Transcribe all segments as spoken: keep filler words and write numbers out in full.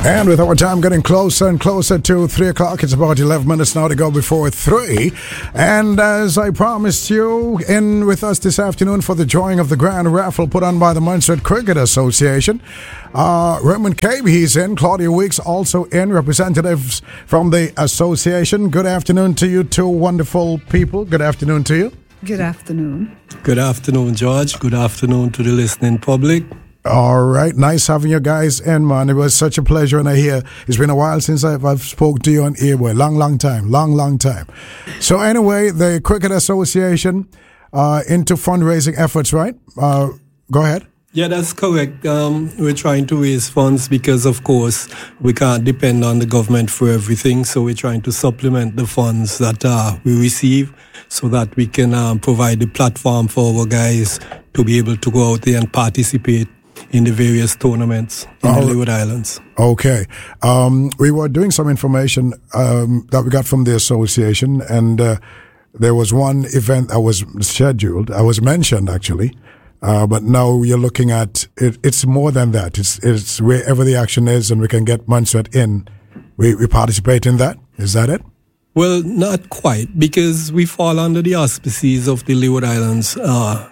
And with our time getting closer and closer to three o'clock, it's about eleven minutes now to go before three. And as I promised you, in with us this afternoon for the drawing of the grand raffle put on by the Montserrat Cricket Association. Uh, Raymond Cabe, he's in. Claudia Weeks also in. Representatives from the association. Good afternoon to you two wonderful people. Good afternoon to you. Good afternoon. Good afternoon, George. Good afternoon to the listening public. All right. Nice having you guys in, man. It was such a pleasure. And I hear it's been a while since I've, I've spoke to you on airway. Long, long time. Long, long time. So anyway, the Cricket Association uh, into fundraising efforts, right? Uh, go ahead. Yeah, that's correct. Um, we're trying to raise funds because, of course, we can't depend on the government for everything. So we're trying to supplement the funds that uh, we receive so that we can um, provide the platform for our guys to be able to go out there and participate in the various tournaments in oh, the Leeward Islands. Okay. Um, we were doing some information um, that we got from the association, and uh, there was one event that was scheduled, I was mentioned actually, uh, but now you're looking at, it, it's more than that. It's, it's wherever the action is and we can get Montserrat in, we, we participate in that. Is that it? Well, not quite, because we fall under the auspices of the Leeward Islands uh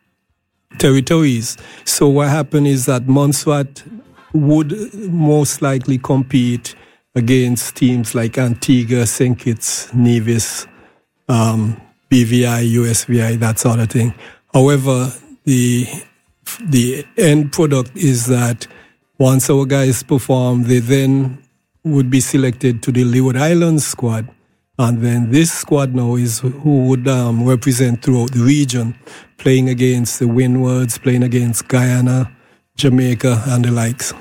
territories. So what happened is that Montserrat would most likely compete against teams like Antigua, Saint Kitts, Nevis, um, B V I, U S V I, that sort of thing. However, the the end product is that once our guys perform, they then would be selected to the Leeward Islands squad. And then this squad now is who would um, represent throughout the region, playing against the Windwards, playing against Guyana, Jamaica, and the likes.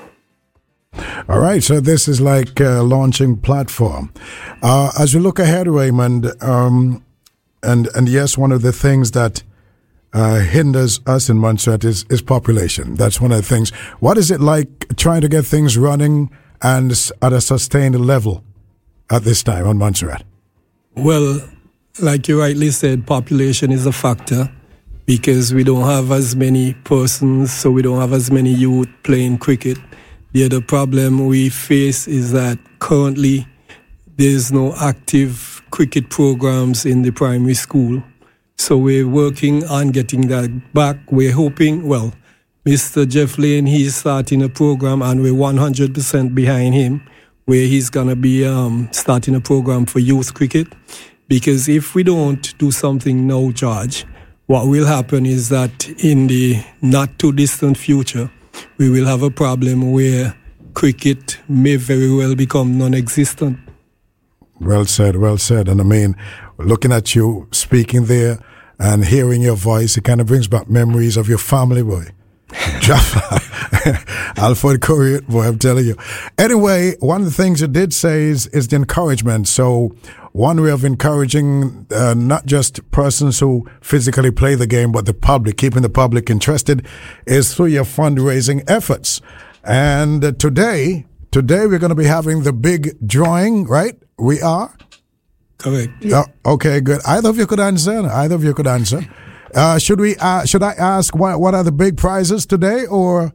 All right, so this is like a launching platform. Uh, as we look ahead, Raymond, um, and and yes, one of the things that uh, hinders us in Montserrat is, is population. That's one of the things. What is it like trying to get things running and at a sustained level at this time on Montserrat? Well, like you rightly said, population is a factor because we don't have as many persons, so we don't have as many youth playing cricket. The other problem we face is that currently there's no active cricket programs in the primary school. So we're working on getting that back. We're hoping, well, Mister Jeff Lane, he's starting a program and we're one hundred percent behind him, where he's going to be um, starting a program for youth cricket. Because if we don't do something now, George, what will happen is that in the not-too-distant future, we will have a problem where cricket may very well become non-existent. Well said, well said. And I mean, looking at you speaking there and hearing your voice, it kind of brings back memories of your family, boy. Jaffa, Alfred Courier, boy, I'm telling you. Anyway, one of the things you did say is, is the encouragement. So one way of encouraging uh, not just persons who physically play the game, but the public, keeping the public interested, is through your fundraising efforts. And uh, today, today we're going to be having the big drawing, right? We are? Correct. Yeah. Uh, okay, good. Either of you could answer. Either of you could answer. Uh, should we? Uh, should I ask what what are the big prizes today, or?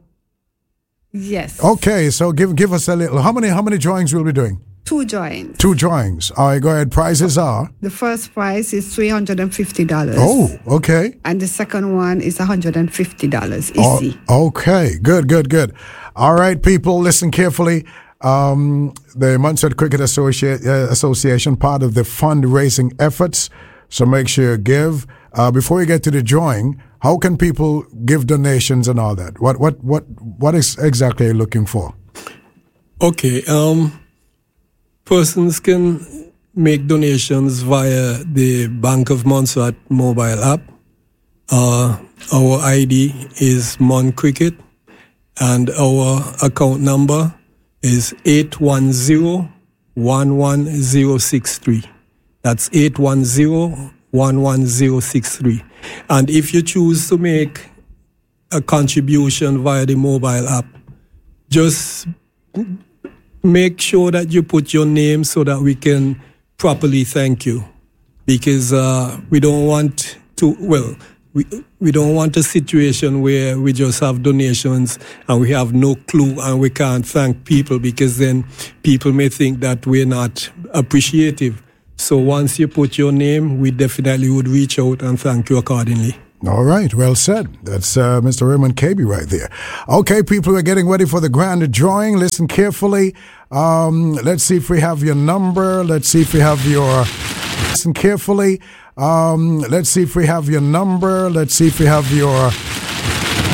Yes. Okay, so give give us a little. How many how many drawings will we be doing? Two drawings. Two drawings. All right, go ahead. Prizes are? The first prize is three hundred and fifty dollars. Oh, okay. And the second one is one hundred and fifty dollars. Easy. Oh, okay, good, good, good. All right, people, listen carefully. Um, the Montserrat Cricket Associ- uh, Association, part of the fundraising efforts. So make sure you give. Uh, before you get to the drawing, how can people give donations and all that? What what what what is exactly are you looking for? Okay, um, persons can make donations via the Bank of Montserrat mobile app. Uh, our I D is Mon Cricket, and our account number is eight one zero, one one zero six three. That's eight one zero, one one zero six three. And if you choose to make a contribution via the mobile app, just make sure that you put your name so that we can properly thank you. Because uh, we don't want to, well, we we don't want a situation where we just have donations and we have no clue and we can't thank people, because then people may think that we're not appreciative. So once you put your name, we definitely would reach out and thank you accordingly. All right, well said. That's uh, Mister Raymond Kaby right there. Okay, people, we're getting ready for the grand drawing. Listen carefully. Um, let's see if we have your number. Let's see if we have your... Listen carefully. Um, let's see if we have your number. Let's see if we have your...